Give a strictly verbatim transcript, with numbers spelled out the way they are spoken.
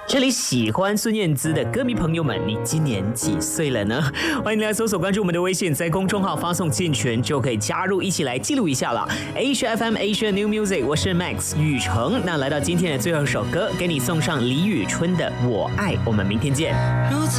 这里喜欢孙燕姿的歌迷朋友们，你今年几岁了呢？欢迎来搜索关注我们的微信，在公众号发送进群就可以加入，一起来记录一下了。Asia F M Asia New Music， 我是 Max 雨成。那来到今天的最后一首歌，给你送上李宇春的《我爱》，我们明天见。